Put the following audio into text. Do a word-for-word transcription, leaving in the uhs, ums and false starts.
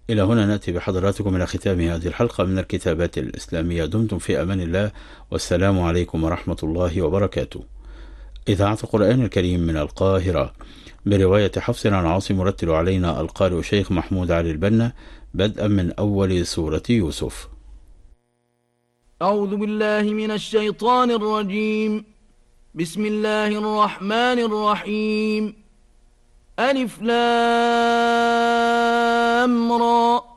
إلى هنا نأتي بحضراتكم إلى ختام هذه الحلقة من الكتابات الإسلامية. دمتم في أمان الله، والسلام عليكم ورحمة الله وبركاته. إذاعة القرآن الكريم من القاهرة، برواية حفص عن عاصم، يرتل علينا القارئ الشيخ محمود علي البنا بدءا من أول سورة يوسف. أعوذ بالله من الشيطان الرجيم. بسم الله الرحمن الرحيم. ألف لام را